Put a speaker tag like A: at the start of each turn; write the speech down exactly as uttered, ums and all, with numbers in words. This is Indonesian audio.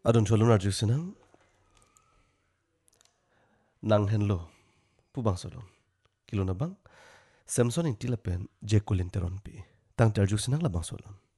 A: Adon cholun arjuk sinang nang henlo pubang solon kilo na bang Samson inti lapen jekulin teron pi tang tarjuk sinang labang solon.